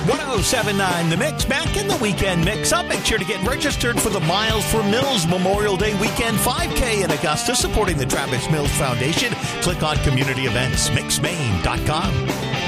1079 The Mix, back in the weekend mix-up. Make sure to get registered for the Miles for Mills Memorial Day Weekend 5K in Augusta, supporting the Travis Mills Foundation. Click on Community Events, mixmaine.com.